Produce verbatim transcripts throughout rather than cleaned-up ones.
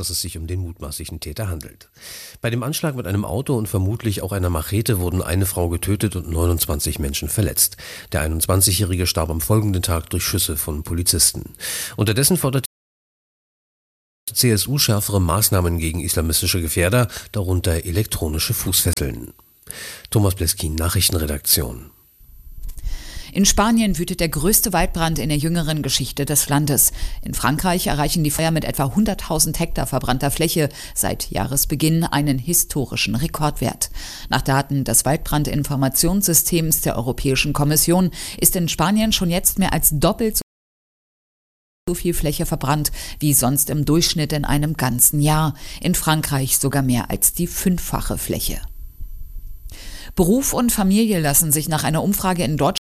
dass es sich um den mutmaßlichen Täter handelt. Bei dem Anschlag mit einem Auto und vermutlich auch einer Machete wurden eine Frau getötet und neunundzwanzig Menschen verletzt. Der einundzwanzigjährige starb am folgenden Tag durch Schüsse von Polizisten. Unterdessen fordert die C S U schärfere Maßnahmen gegen islamistische Gefährder, darunter elektronische Fußfesseln. Thomas Bleskin, Nachrichtenredaktion. In Spanien wütet der größte Waldbrand in der jüngeren Geschichte des Landes. In Frankreich erreichen die Feuer mit etwa hunderttausend Hektar verbrannter Fläche seit Jahresbeginn einen historischen Rekordwert. Nach Daten des Waldbrandinformationssystems der Europäischen Kommission ist in Spanien schon jetzt mehr als doppelt so viel Fläche verbrannt wie sonst im Durchschnitt in einem ganzen Jahr. In Frankreich sogar mehr als die fünffache Fläche. Beruf und Familie lassen sich nach einer Umfrage in Deutschland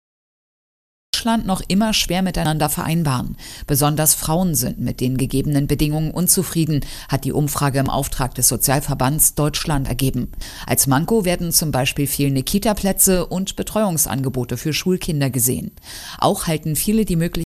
noch immer schwer miteinander vereinbaren. Besonders Frauen sind mit den gegebenen Bedingungen unzufrieden, hat die Umfrage im Auftrag des Sozialverbands Deutschland ergeben. Als Manko werden zum Beispiel fehlende Kita-Plätze und Betreuungsangebote für Schulkinder gesehen. Auch halten viele die Möglichkeit,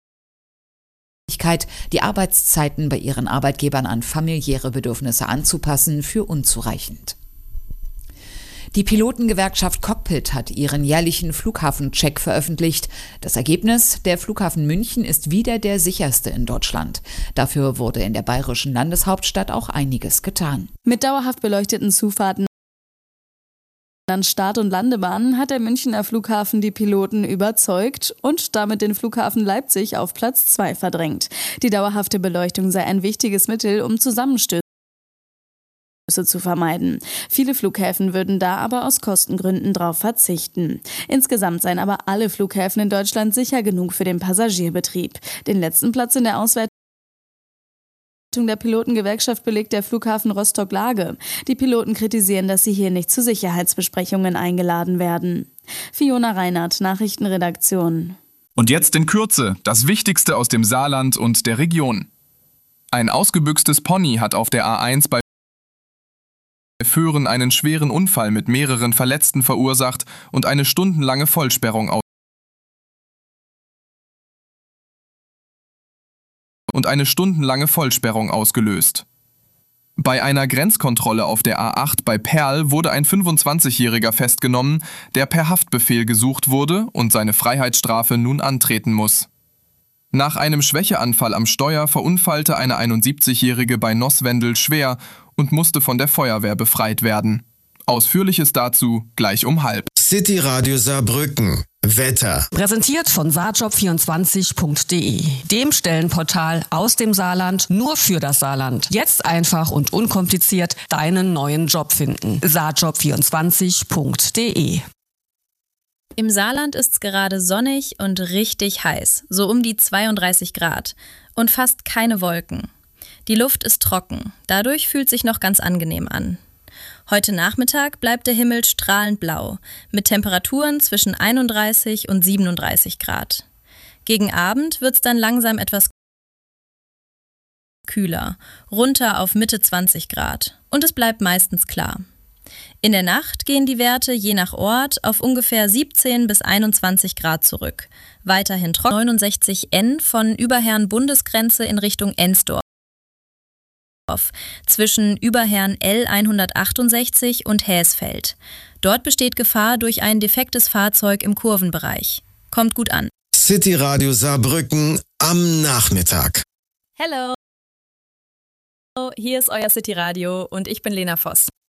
die Arbeitszeiten bei ihren Arbeitgebern an familiäre Bedürfnisse anzupassen, für unzureichend. Die Pilotengewerkschaft Cockpit hat ihren jährlichen Flughafencheck veröffentlicht. Das Ergebnis: Der Flughafen München ist wieder der sicherste in Deutschland. Dafür wurde in der bayerischen Landeshauptstadt auch einiges getan. Mit dauerhaft beleuchteten Zufahrten an Start- und Landebahnen hat der Münchner Flughafen die Piloten überzeugt und damit den Flughafen Leipzig auf Platz zwei verdrängt. Die dauerhafte Beleuchtung sei ein wichtiges Mittel, um Zusammenstöße zu vermeiden. Viele Flughäfen würden da aber aus Kostengründen darauf verzichten. Insgesamt seien aber alle Flughäfen in Deutschland sicher genug für den Passagierbetrieb. Den letzten Platz in der Auswertung der Pilotengewerkschaft belegt der Flughafen Rostock-Lage. Die Piloten kritisieren, dass sie hier nicht zu Sicherheitsbesprechungen eingeladen werden. Fiona Reinhardt, Nachrichtenredaktion. Und jetzt in Kürze das Wichtigste aus dem Saarland und der Region. Ein ausgebüchstes Pony hat auf der A eins bei Föhren einen schweren Unfall mit mehreren Verletzten verursacht und eine stundenlange Vollsperrung aus und eine stundenlange Vollsperrung ausgelöst. Bei einer Grenzkontrolle auf der A acht bei Perl wurde ein fünfundzwanzigjähriger festgenommen, der per Haftbefehl gesucht wurde und seine Freiheitsstrafe nun antreten muss. Nach einem Schwächeanfall am Steuer verunfallte eine einundsiebzigjährige bei Nosswendel schwer und musste von der Feuerwehr befreit werden. Ausführliches dazu gleich um halb. City Radio Saarbrücken. Wetter. Präsentiert von saarjob vierundzwanzig punkt de, dem Stellenportal aus dem Saarland nur für das Saarland. Jetzt einfach und unkompliziert deinen neuen Job finden. saarjob vierundzwanzig punkt de. Im Saarland ist's gerade sonnig und richtig heiß, so um die zweiunddreißig Grad und fast keine Wolken. Die Luft ist trocken, dadurch fühlt sich noch ganz angenehm an. Heute Nachmittag bleibt der Himmel strahlend blau, mit Temperaturen zwischen einunddreißig und siebenunddreißig Grad. Gegen Abend wird's dann langsam etwas kühler, runter auf Mitte zwanzig Grad und es bleibt meistens klar. In der Nacht gehen die Werte je nach Ort auf ungefähr siebzehn bis einundzwanzig Grad zurück. Weiterhin trocken neunundsechzig N von Überherrn-Bundesgrenze in Richtung Ensdorf. Zwischen Überherrn L hundertachtundsechzig und Häsfeld. Dort besteht Gefahr durch ein defektes Fahrzeug im Kurvenbereich. Kommt gut an. City Radio Saarbrücken am Nachmittag. Hello, hier ist euer City Radio und ich bin Lena Voss.